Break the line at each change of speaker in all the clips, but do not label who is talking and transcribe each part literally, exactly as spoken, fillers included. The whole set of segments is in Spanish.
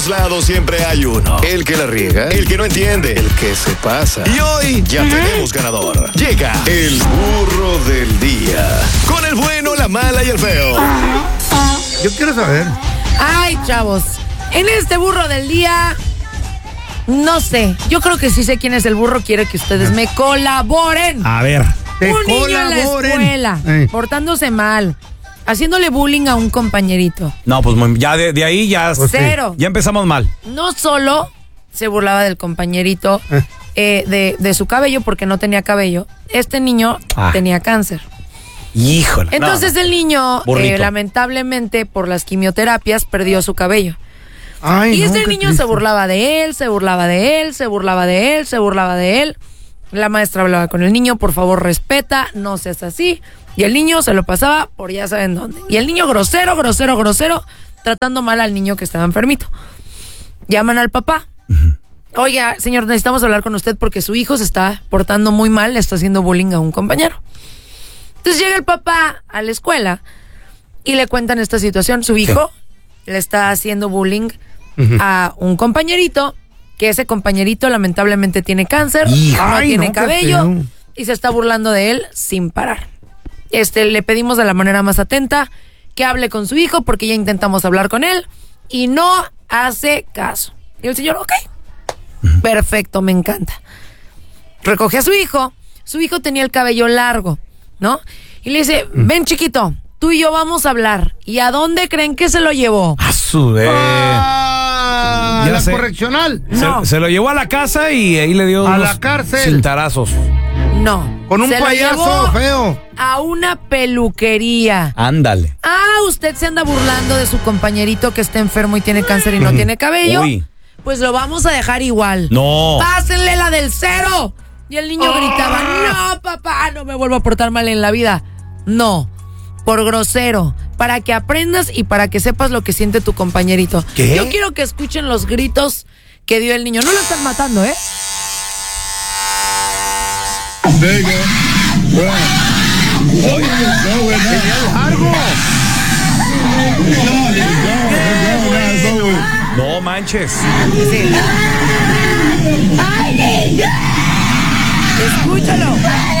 lados siempre hay uno. El que la riega, el que no entiende, el que se pasa. Y hoy ya tenemos ganador. Llega el burro del día. Con el bueno, la mala y el feo.
Yo quiero saber.
Ay, chavos. En este burro del día, no sé. Yo creo que sí sé quién es el burro. Quiero que ustedes me colaboren.
A ver.
Te
Un niño en la escuela,
eh.
portándose mal, haciéndole bullying a un compañerito.
No, pues ya de, de ahí ya...
Pues sí.
Cero.
Ya empezamos mal.
No solo se burlaba del compañerito,
Eh.
eh, de, de su cabello, porque no tenía cabello. Este niño
Ah.
tenía cáncer.
Híjole.
Entonces
no.
el niño,
Burrito.
eh, lamentablemente, por las quimioterapias, perdió su cabello.
Ay,
Y
no,
este
qué
niño
triste.
se burlaba de él, se burlaba de él, se burlaba de él, se burlaba de él. La maestra hablaba con el niño, por favor, respeta, no seas así. Y el niño se lo pasaba por ya saben dónde. Y el niño grosero, grosero, grosero, tratando mal al niño que estaba enfermito. Llaman al papá. Oiga, señor, necesitamos hablar con usted porque su hijo se está portando muy mal, le está haciendo bullying a un compañero. Entonces llega el papá a la escuela y le cuentan esta situación. Su hijo le está haciendo bullying a un compañerito, que ese compañerito lamentablemente tiene cáncer,
Hijo.
no
Ay,
tiene
no, qué
cabello
feo.
y se está burlando de él sin parar. Este, le pedimos de la manera más atenta que hable con su hijo porque ya intentamos hablar con él y no hace caso. Y el señor, ok, perfecto, me encanta. Recoge a su hijo, su hijo tenía el cabello largo, ¿no? Y le dice, ven chiquito, tú y yo vamos a hablar. ¿Y a dónde creen que se lo llevó?
A su vez.
Ah,
Ya
la
sé.
correccional.
Se,
No.
se lo llevó a la casa y ahí le dio
A
unos
la cárcel.
cintarazos.
No.
Con un
se lo
payaso
llevó
feo.
a una peluquería.
Ándale.
Ah, usted se anda burlando de su compañerito que está enfermo y tiene cáncer y no tiene cabello.
Uy.
Pues lo vamos a dejar igual.
No.
Pásenle la del cero. Y el niño gritaba, no, papá, no me vuelvo a portar mal en la vida. No, por grosero, para que aprendas y para que sepas lo que siente tu compañerito.
¿Qué?
Yo quiero que escuchen los gritos que dio el niño. No lo están matando, ¿eh?
Largo.
No manches.
Sí. Escúchalo.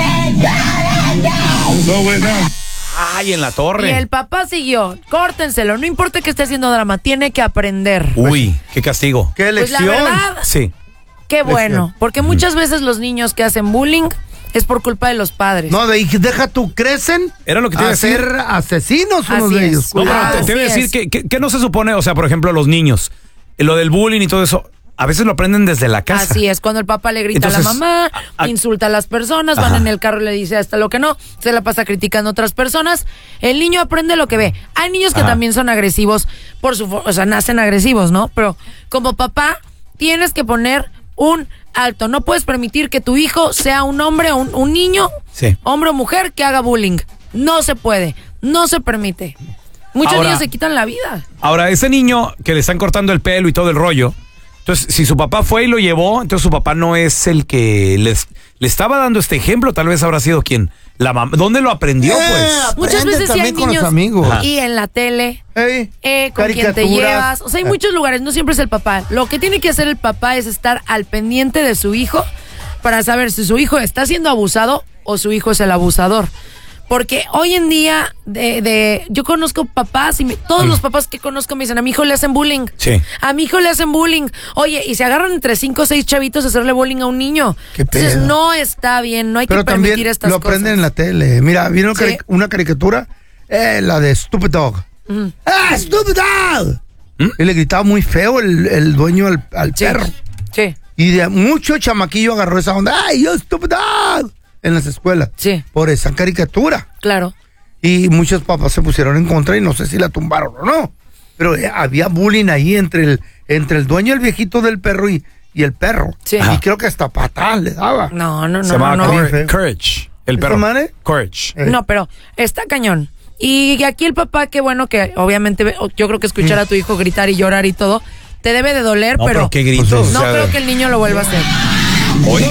Ay, en la
Y
torre.
el papá siguió. Córtenselo. No importa que esté haciendo drama, tiene que aprender.
Uy, qué castigo.
Qué
Pues la
lección.
verdad,
Sí.
qué bueno. Porque muchas veces los niños que hacen bullying es por culpa de los padres.
No, de, deja tú, crecen
Era lo que te iba
a
a decir.
ser asesinos unos
Así
de
es.
ellos.
No, pero
Ah,
te, te voy a
así
decir
es.
que, que, que no se supone, o sea, por ejemplo, los niños, eh, lo del bullying y todo eso, a veces lo aprenden desde la casa.
Así es, cuando el papá le grita
Entonces,
a la mamá,
a- a-
insulta a las personas, van
Ajá.
en el carro y le dice hasta lo que no, se la pasa criticando a otras personas. El niño aprende lo que ve. Hay niños que
Ajá.
también son agresivos, por su, fo- o sea, nacen agresivos, ¿no? Pero como papá tienes que poner un alto. No puedes permitir que tu hijo sea un hombre o un, un niño,
Sí.
hombre o mujer, que haga bullying. No se puede, no se permite. Muchos
Ahora-
niños se quitan la vida.
Ahora, ese niño que le están cortando el pelo y todo el rollo, entonces, si su papá fue y lo llevó, entonces su papá no es el que les, le estaba dando este ejemplo, tal vez habrá sido quien, la mamá. ¿Dónde lo aprendió,
Eh,
pues?
Muchas
aprende
veces sí hay
también con
niños
los amigos.
Ajá.
y en la tele.
Ey,
Eh, con quien te
caricaturas.
llevas. O sea, hay muchos lugares, no siempre es el papá. Lo que tiene que hacer el papá es estar al pendiente de su hijo para saber si su hijo está siendo abusado o su hijo es el abusador. Porque hoy en día, de, de yo conozco papás y me- todos los papás que conozco me dicen, a mi hijo le hacen bullying.
Sí.
A mi hijo le hacen bullying. Oye, y se agarran entre cinco o seis chavitos a hacerle bullying a un niño.
Qué
Entonces
pedo.
no está bien, no hay
Pero
que permitir
también
estas
lo
cosas.
aprenden en la tele. Mira, ¿vieron
Sí.
cari- una caricatura? Eh, la de Stupid Dog. ¡Ah, Stupid Dog! Y le gritaba muy feo el, el dueño al, al
Sí.
perro.
Sí,
Y de mucho chamaquillo agarró esa onda. ¡Ay, yo Stupid Dog! En las escuelas.
Sí.
Por esa caricatura.
claro.
Y muchos papás se pusieron en contra y no sé si la tumbaron o no. Pero eh, había bullying ahí entre el, entre el dueño, el viejito del perro y, y el perro.
Sí.
Y
Ajá.
creo que hasta patada le daba.
No, no,
Se
no,
llamaba
no. no.
Cour-
Feo.
Courage. El
¿Esa
perro.
madre?
Courage.
Eh.
No, pero está cañón. Y aquí el papá, qué bueno que obviamente ve- yo creo que escuchar a tu hijo gritar y llorar y todo, te debe de doler,
No,
pero,
pero qué gritos.
Pues,
o
no
sea,
creo que el niño lo vuelva a hacer.
Hoy.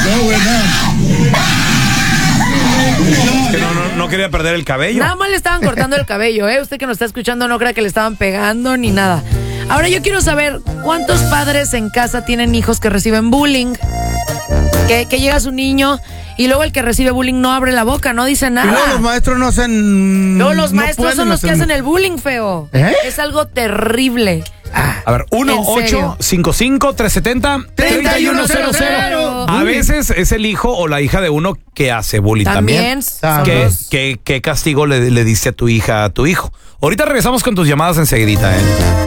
Es que no, no, no quería perder el cabello.
Nada más le estaban cortando el cabello, ¿eh? Usted que nos está escuchando no crea que le estaban pegando ni nada. Ahora yo quiero saber cuántos padres en casa tienen hijos que reciben bullying. Que, que llega su niño y luego el que recibe bullying no abre la boca, no dice nada.
Y luego los maestros no hacen.
Luego los
no
maestros son los que
hacer-
hacen el bullying, feo.
¿Eh?
Es algo terrible.
A ver, uno
¿En
ocho
serio?
cinco cinco tres siete cero
treinta y uno cero cero.
A veces es el hijo o la hija de uno que hace bullying también.
También. son
¿Qué,
los-
qué, qué castigo le, le diste a tu hija, a tu hijo? Ahorita regresamos con tus llamadas enseguidita, ¿eh?